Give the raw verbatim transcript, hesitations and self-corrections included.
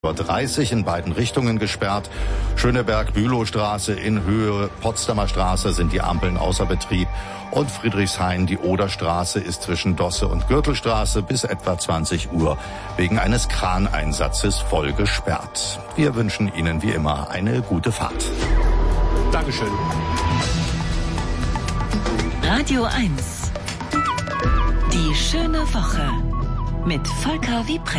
dreißig in beiden Richtungen gesperrt. Schöneberg-Bülowstraße in Höhe Potsdamer Straße sind die Ampeln außer Betrieb. Und Friedrichshain, die Oderstraße, ist zwischen Dosse und Gürtelstraße bis etwa zwanzig Uhr wegen eines Kraneinsatzes voll gesperrt. Wir wünschen Ihnen wie immer eine gute Fahrt. Dankeschön. Radio eins. Die schöne Woche mit Volker Wiepre.